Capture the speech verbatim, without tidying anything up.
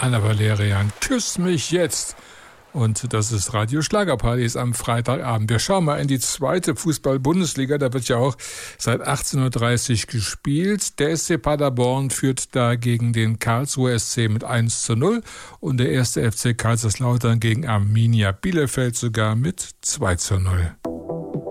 Anna Valerian, küss mich jetzt. Und das ist Radio Schlagerpartys am Freitagabend. Wir schauen mal in die zweite Fußball-Bundesliga. Da wird ja auch seit achtzehn Uhr dreißig gespielt. Der S C Paderborn führt da gegen den Karlsruher S C mit eins zu null. Und der erste F C Kaiserslautern gegen Arminia Bielefeld sogar mit zwei zu null.